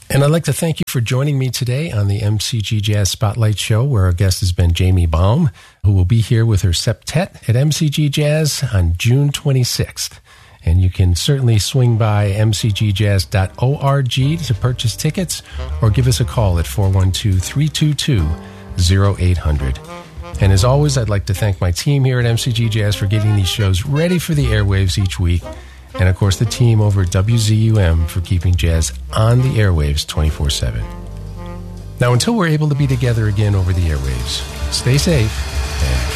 And I'd like to thank you for joining me today on the MCG Jazz Spotlight Show, where our guest has been Jamie Baum, who will be here with her septet at MCG Jazz on June 26th. And you can certainly swing by mcgjazz.org to purchase tickets or give us a call at 412-322-0800. And as always, I'd like to thank my team here at MCG Jazz for getting these shows ready for the airwaves each week. And of course, the team over at WZUM for keeping jazz on the airwaves 24/7. Now, until we're able to be together again over the airwaves, stay safe and